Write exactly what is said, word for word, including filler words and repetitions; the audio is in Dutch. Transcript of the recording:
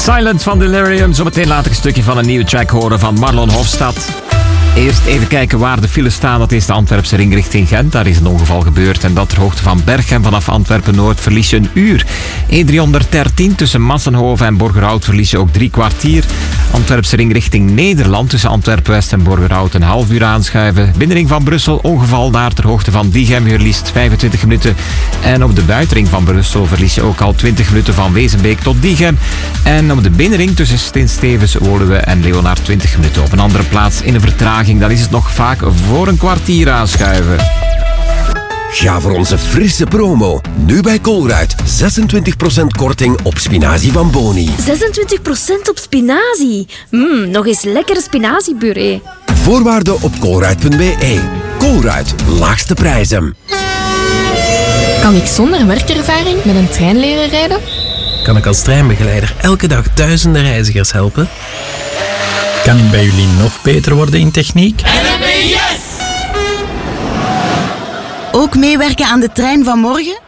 Silence van Delirium. Zometeen laat ik een stukje van een nieuwe track horen van Marlon Hofstad. Eerst even kijken waar de files staan. Dat is de Antwerpse ring richting Gent. Daar is een ongeval gebeurd en dat ter hoogte van Berchem. Vanaf Antwerpen-Noord verlies je een uur. E driehonderddertien tussen Massenhoven en Borgerhout verlies je ook drie kwartier. Antwerpse ring richting Nederland tussen Antwerpen-West en Borgerhout een half uur aanschuiven. Binnenring van Brussel, ongeval daar ter hoogte van Diegem. Je verliest vijfentwintig minuten. En op de buitenring van Brussel verlies je ook al twintig minuten van Wezenbeek tot Diegem. En op de binnenring tussen Sint-Stevens, Woluwe en Leonard twintig minuten. Op een andere plaats in een vertraging. Dan is het nog vaak voor een kwartier aanschuiven. Ga voor onze frisse promo. Nu bij Colruyt. zesentwintig procent korting op spinazie van Boni. zesentwintig procent op spinazie? Mmm, nog eens lekkere spinaziepuree. Voorwaarden op colruyt punt b e. Colruyt, laagste prijzen. Kan ik zonder werkervaring met een trein leren rijden? Kan ik als treinbegeleider elke dag duizenden reizigers helpen? Kan ik bij jullie nog beter worden in techniek? N M B yes! Ook meewerken aan de trein van morgen?